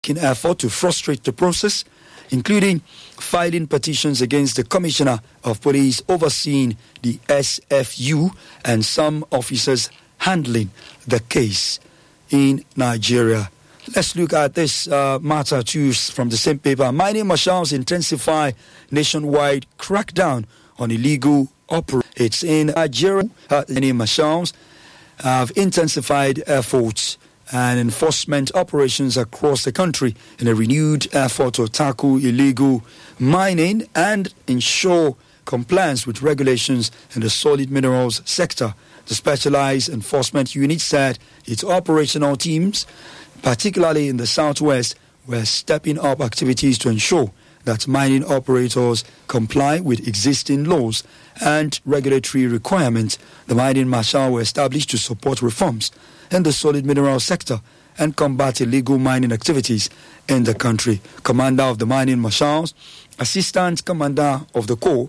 in effort to frustrate the process, including filing petitions against the Commissioner of Police overseeing the SFU and some officers handling the case in Nigeria. Let's look at this matter too from the same paper. Mining marshals intensify nationwide crackdown on illegal operations. It's in Nigeria. Mining marshals have intensified efforts and enforcement operations across the country in a renewed effort to tackle illegal mining and ensure compliance with regulations in the solid minerals sector. The Specialized Enforcement Unit said its operational teams, particularly in the southwest, were stepping up activities to ensure that mining operators comply with existing laws and regulatory requirements. The mining marshal were established to support reforms in the solid mineral sector and combat illegal mining activities in the country. Commander of the mining marshals, Assistant Commander of the Corps,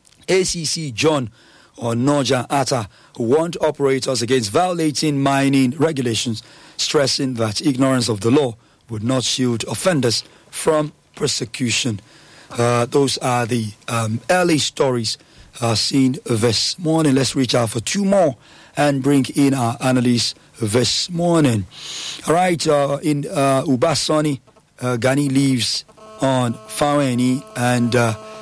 ACC John Onoja Atta, warned operators against violating mining regulations, stressing that ignorance of the law would not shield offenders from persecution. Those are the early stories seen this morning. Let's reach out for two more and bring in our analysts this morning. All right, in Ubasani, Gani lives on Faweni and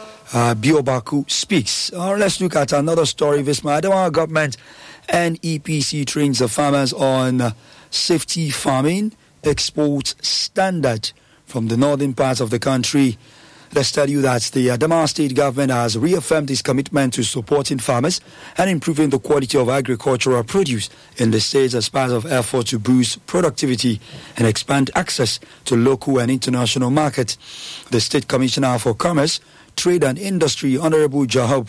Biobaku speaks. Let's look at another story this morning. Adamawa government and EPC trains the farmers on safety farming export standard from the northern parts of the country. Let's tell you that the Adamawa state government has reaffirmed its commitment to supporting farmers and improving the quality of agricultural produce in the state as part of effort to boost productivity and expand access to local and international markets. The State Commissioner for Commerce, Trade and Industry, Honorable Jahab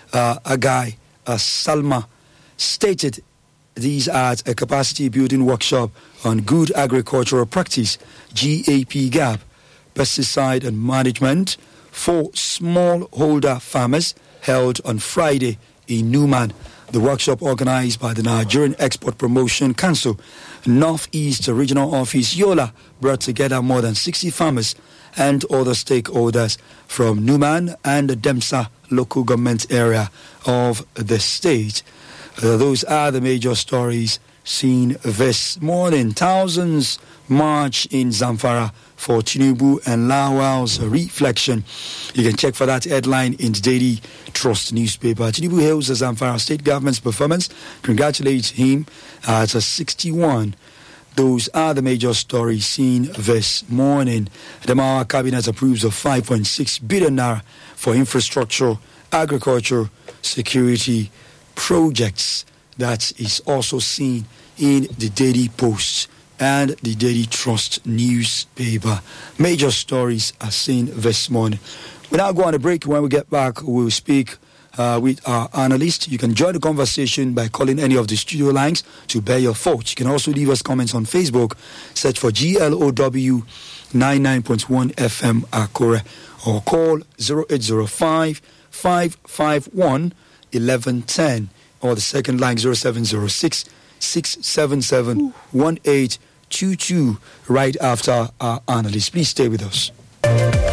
Agai Salma, stated these at a capacity building workshop on good agricultural practice, GAP GAP, pesticide and management for smallholder farmers, held on Friday in Newman. The workshop, organized by the Nigerian Export Promotion Council, Northeast Regional Office Yola, brought together more than 60 farmers and other stakeholders from Newman and the Demsa local government area of the state. Those are the major stories seen this morning. Thousands march in Zamfara for Tinubu and Lawal's reflection. You can check for that headline in the Daily Trust newspaper. Tinubu hails the Zamfara state government's performance, congratulates him at a 61. Those are the major stories seen this morning. The Adamawa cabinet approves of 5.6 billion naira for infrastructure, agriculture, security projects. That is also seen in the Daily Post and the Daily Trust newspaper. Major stories are seen this morning. We now go on a break. When we get back, we'll speak with our analyst. You can join the conversation by calling any of the studio lines to bear your thoughts. You can also leave us comments on Facebook. Search for GLOW 99.1 FM Akure or call 0805 551 1110 or the second line 0706 677 1822 right after our analyst. Please stay with us.